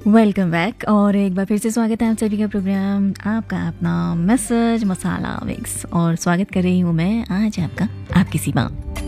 Welcome back और एक बार फिर से स्वागत है आप सभी का प्रोग्राम आपका अपना मैसेज मसाला मिक्स। और स्वागत कर रही हूँ मैं आज आपकी सीमा।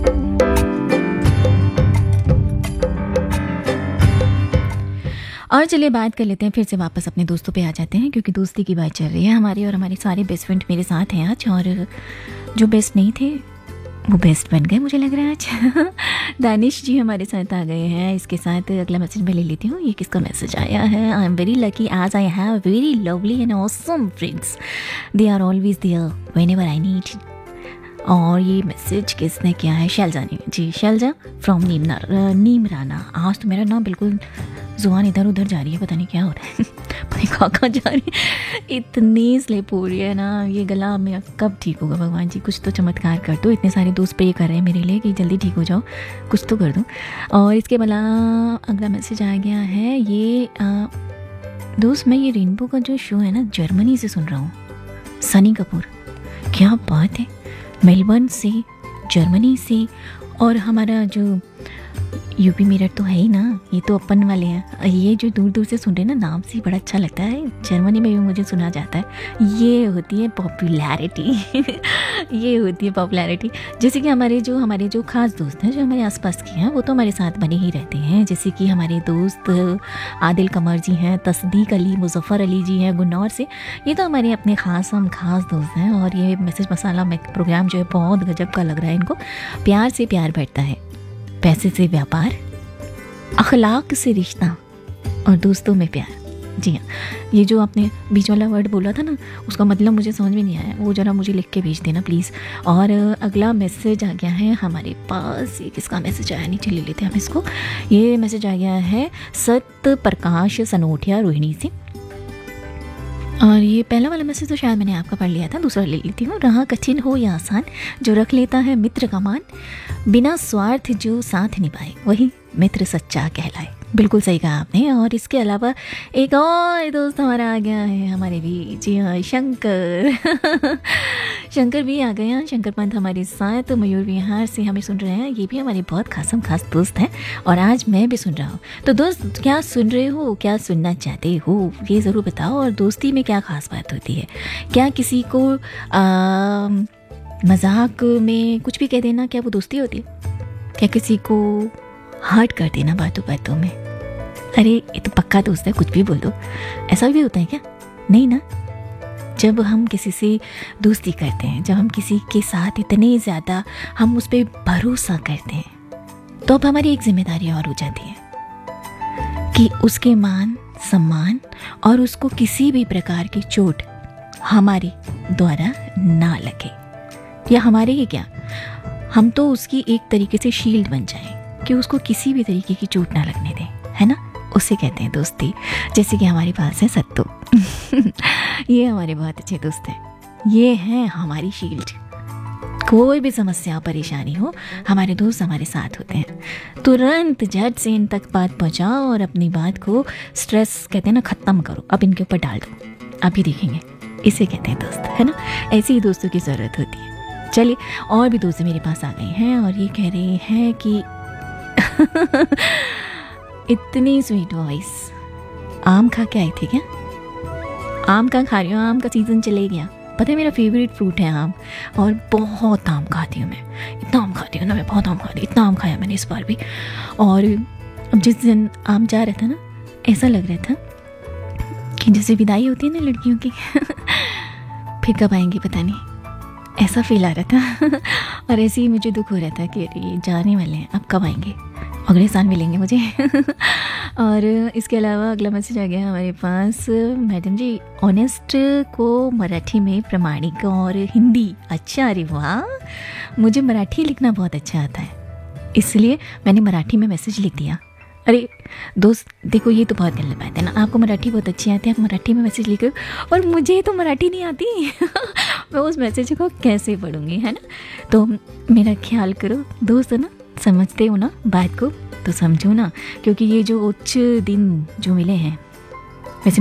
और चलिए बात कर लेते हैं, फिर से वापस अपने दोस्तों पे आ जाते हैं, क्योंकि दोस्ती की बात चल रही है हमारी। और हमारे सारे बेस्ट फ्रेंड मेरे साथ हैं आज, और जो बेस्ट नहीं थे वो बेस्ट बन गए मुझे लग रहा है आज। दानिश जी हमारे साथ आ गए हैं। इसके साथ अगला मैसेज मैं ले लेती हूँ। ये किसका मैसेज आया है? I am very lucky as I have very lovely and awesome friends, they are always there whenever I need. और ये मैसेज किसने किया है? शैलजा जी, शैलजा फ्रॉम नीमराना। आज तो मेरा नाम बिल्कुल जुबान इधर उधर जा रही है, पता नहीं क्या हो रहा है। पता नहीं कहाँ जा रही है, इतनी स्लिप हो रही है ना। ये गला में कब ठीक होगा? भगवान जी कुछ तो चमत्कार कर दो। इतने सारे दोस्त पे कर रहे हैं मेरे लिए कि जल्दी ठीक हो जाओ, कुछ तो कर दो। और इसके अलावा अगला मैसेज आ गया है। ये दोस्त, मैं ये रेनबो का जो शो है ना, जर्मनी से सुन रहा हूँ। सनी कपूर, क्या बात है, मेलबर्न से, जर्मनी से। और हमारा जो यूपी मेरठ तो है ही ना, ये तो अपन वाले हैं। ये जो दूर दूर से सुन रहे हैं ना, नाम से ही बड़ा अच्छा लगता है। जर्मनी में भी मुझे सुना जाता है। ये होती है पॉपुलैरिटी। ये होती है पॉपुलैरिटी। जैसे कि हमारे जो खास दोस्त हैं, जो हमारे आसपास के हैं, वो तो हमारे साथ बने ही रहते हैं। जैसे कि हमारे दोस्त आदिल कमर जी हैं, तस्दीक अली, मुजफ्फर अली जी हैं गुन्नौर से। ये तो हमारे अपने खास दोस्त हैं। और ये मैसेज मसाला में प्रोग्राम जो है बहुत गजब का लग रहा है इनको। प्यार से प्यार बैठता है, पैसे से व्यापार, अखलाक से रिश्ता और दोस्तों में प्यार। जी हाँ, ये जो आपने बीच वाला वर्ड बोला था ना, उसका मतलब मुझे समझ में नहीं आया, वो जरा मुझे लिख के भेज देना प्लीज़। और अगला मैसेज आ गया है हमारे पास। ये किसका मैसेज आया? नीचे ले लेते हैं हम इसको। ये मैसेज आ गया है सत्य प्रकाश सनोठिया रोहिणी से। और ये पहला वाला मैसेज तो शायद मैंने आपका पढ़ लिया था, दूसरा ले लेती हूँ। रहा कठिन हो या आसान, जो रख लेता है मित्र का मान, बिना स्वार्थ जो साथ निभाए, वही मित्र सच्चा कहलाए। बिल्कुल सही कहा आपने। और इसके अलावा एक और दोस्त हमारा आ गया है हमारे भी। जी हाँ, शंकर। शंकर भी आ गए हैं। शंकर पंत हमारे साथ मयूर विहार से हमें सुन रहे हैं। ये भी हमारे बहुत खास दोस्त हैं, और आज मैं भी सुन रहा हूँ। तो दोस्त, क्या सुन रहे हो, क्या सुनना चाहते हो, ये ज़रूर बताओ। और दोस्ती में क्या खास बात होती है? क्या किसी को मजाक में कुछ भी कह देना, क्या वो दोस्ती होती है? क्या किसी को हर्ट कर देना बातों बातों में, अरे ये तो पक्का दोस्त है, कुछ भी बोल दो, ऐसा भी होता है क्या? नहीं ना। जब हम किसी से दोस्ती करते हैं, जब हम किसी के साथ इतने ज़्यादा हम उस पर भरोसा करते हैं, तो अब हमारी एक जिम्मेदारी और हो जाती है कि उसके मान सम्मान और उसको किसी भी प्रकार की चोट हमारे द्वारा ना लगे, या हमारे ही क्या, हम तो उसकी एक तरीके से शील्ड बन जाएं कि उसको किसी भी तरीके की चोट ना लगने दें, है ना। उसे कहते हैं दोस्ती। जैसे कि हमारे पास है सत्तू। ये हमारे बहुत अच्छे दोस्त हैं। ये हैं हमारी शील्ड। कोई भी समस्या परेशानी हो, हमारे दोस्त हमारे साथ होते हैं। तुरंत झट से इन तक बात पहुंचाओ और अपनी बात को, स्ट्रेस कहते हैं ना, ख़त्म करो, अब इनके ऊपर डाल दो, आप ही देखेंगे। इसे कहते हैं दोस्त, है ना। ऐसे ही दोस्तों की ज़रूरत होती है। चलिए, और भी दोस्त मेरे पास आ गए हैं और ये कह रहे हैं कि इतनी स्वीट वॉइस, आम खा के आई थी क्या? आम का खा रही हूँ, आम का सीज़न चले गया। पता है मेरा फेवरेट फ्रूट है आम, और बहुत आम खाती हूँ मैं। इतना आम खाती हूँ ना मैं, बहुत आम खाती हूँ। इतना आम खाया मैंने इस बार भी। और अब जिस दिन आम जा रहा था ना, ऐसा लग रहा था कि जैसे विदाई होती है ना लड़कियों की, फिर कब आएंगी पता नहीं, ऐसा फील आ रहा था। और ऐसे ही मुझे दुख हो रहा था कि अरे जाने वाले हैं, अब कब आएंगे, अगले साल मिलेंगे मुझे। और इसके अलावा अगला मैसेज आ गया हमारे पास। मैडम जी, ऑनेस्ट को मराठी में प्रमाणिक और हिंदी अच्छा, अरे वाह, मुझे मराठी लिखना बहुत अच्छा आता है, इसलिए मैंने मराठी में मैसेज लिख दिया। अरे दोस्त देखो, ये तो बहुत गलत बात है ना। आपको मराठी बहुत अच्छी आती है, आप मराठी में मैसेज लिखो, और मुझे तो मराठी नहीं आती। मैं उस मैसेज को कैसे पढ़ूंगी, है ना। तो मेरा ख्याल करो दोस्त, है ना, समझते हो ना बात को, तो समझो ना, क्योंकि ये जो उच्च दिन जो मिले हैं